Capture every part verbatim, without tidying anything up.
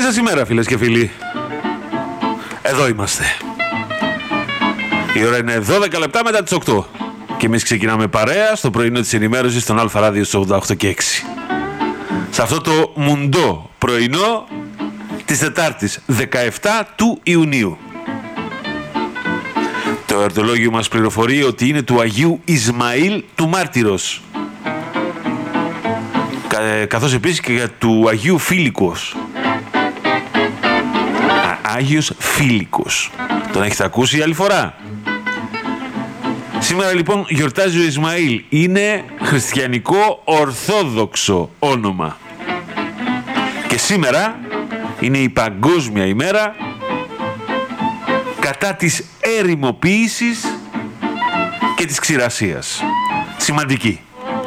Καλή σας ημέρα, φίλες και φίλοι. Εδώ είμαστε. Η ώρα είναι δώδεκα λεπτά μετά τις οκτώ. Και εμείς ξεκινάμε παρέα στο πρωινό της ενημέρωσης στον Αλφα Ράδιο στους ογδόντα οκτώ και έξι. Σε αυτό το μουντό πρωινό της Τετάρτης δεκαεφτά του Ιουνίου. Το εορτολόγιο μας πληροφορεί ότι είναι του Αγίου Ισμαήλ του Μάρτυρος. Καθώς επίσης και για του Αγίου Φίλικος. Α, Άγιος Φίλικος. Τον έχετε ακούσει άλλη φορά? Σήμερα λοιπόν γιορτάζει ο Ισμαήλ. Είναι χριστιανικό ορθόδοξο όνομα. Και σήμερα είναι η παγκόσμια ημέρα κατά της ερημοποίησης και της ξηρασίας. Σημαντική.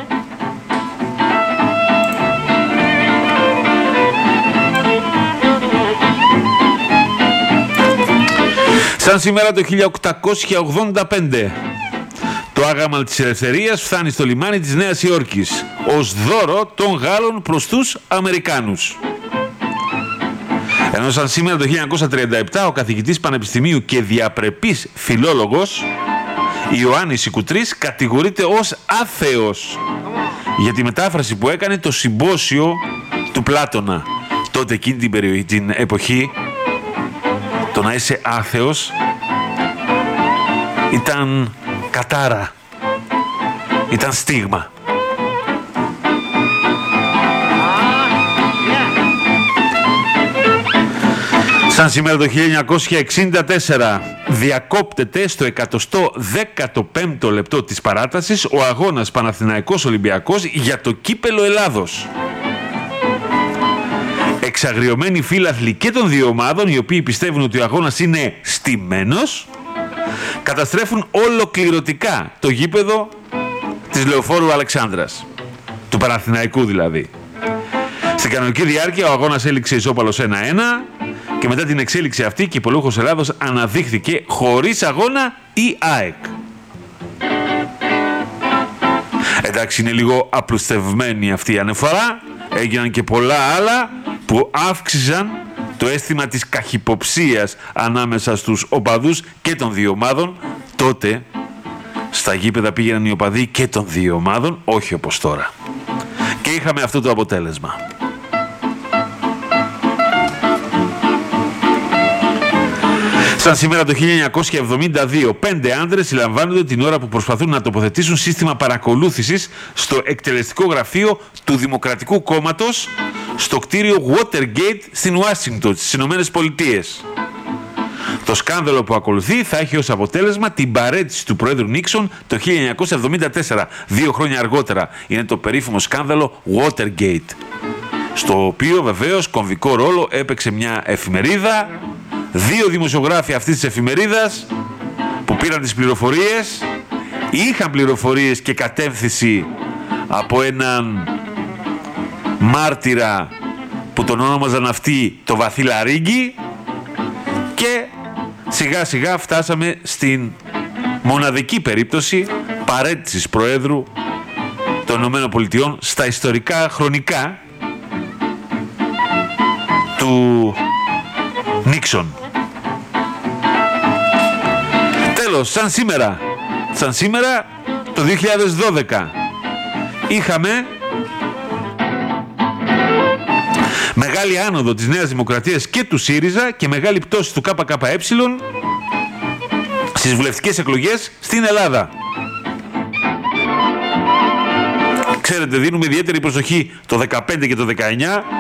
Σαν σήμερα το χίλια οκτακόσια ογδόντα πέντε το άγαμα της ελευθερίας φτάνει στο λιμάνι της Νέας Υόρκης ως δώρο των Γάλλων προς τους Αμερικάνους. Ενώ σαν σήμερα το χίλια εννιακόσια τριάντα επτά ο καθηγητής πανεπιστημίου και διαπρεπής φιλόλογος Ιωάννης Σικουτρής κατηγορείται ως άθεος για τη μετάφραση που έκανε το συμπόσιο του Πλάτωνα. Τότε εκείνη την, περιοχή, την εποχή το να είσαι άθεος ήταν κατάρα, ήταν στίγμα. Σαν σήμερα το χίλια εννιακόσια εξήντα τέσσερα διακόπτεται στο εκατοστό δέκατο πέμπτο λεπτό της παράτασης ο αγώνας Παναθηναϊκός Ολυμπιακός για το κύπελο Ελλάδος. Εξαγριωμένοι φίλαθλοι και των δύο ομάδων, οι οποίοι πιστεύουν ότι ο αγώνας είναι στημένος, καταστρέφουν ολοκληρωτικά το γήπεδο της Λεωφόρου Αλεξάνδρας, του Παναθηναϊκού δηλαδή. Στην κανονική διάρκεια ο αγώνας έληξε ισόπαλος ένα ένα και μετά την εξέλιξη αυτή και η Πολούχος Ελλάδος αναδείχθηκε χωρίς αγώνα η ΑΕΚ. Εντάξει, είναι λίγο απλουστευμένη αυτή η αναφορά, έγιναν και πολλά άλλα που αύξησαν το αίσθημα της καχυποψίας ανάμεσα στους οπαδούς και των δύο ομάδων. Τότε στα γήπεδα πήγαιναν οι οπαδοί και των δύο ομάδων, όχι όπως τώρα. Και είχαμε αυτό το αποτέλεσμα. Σαν σήμερα το χίλια εννιακόσια εβδομήντα δύο, πέντε άντρες συλλαμβάνονται την ώρα που προσπαθούν να τοποθετήσουν σύστημα παρακολούθησης στο εκτελεστικό γραφείο του Δημοκρατικού Κόμματος στο κτίριο Watergate στην Ουάσιγκτον, στις Ηνωμένες Πολιτείες. Το σκάνδαλο που ακολουθεί θα έχει ως αποτέλεσμα την παραίτηση του Προέδρου Νίξον το χίλια εννιακόσια εβδομήντα τέσσερα, δύο χρόνια αργότερα. Είναι το περίφημο σκάνδαλο Watergate, στο οποίο βεβαίως κομβικό ρόλο έπαιξε μια εφημερίδα, δύο δημοσιογράφοι αυτής της εφημερίδας που πήραν τις πληροφορίες, είχαν πληροφορίες και κατεύθυνση από έναν μάρτυρα που τον ονόμαζαν αυτοί το Βαθύλα-Ρίγκη, και σιγά σιγά φτάσαμε στην μοναδική περίπτωση παραίτησης Προέδρου των ΗΠΑ στα ιστορικά χρονικά του Νίξον. Τέλος, σαν σήμερα, σαν σήμερα το δύο χιλιάδες δώδεκα είχαμε μεγάλη άνοδο της Νέας Δημοκρατίας και του ΣΥΡΙΖΑ και μεγάλη πτώση του ΚΚΕ στις βουλευτικές εκλογές στην Ελλάδα. Ξέρετε, δίνουμε ιδιαίτερη προσοχή το δεκαπέντε και το δεκαεννιά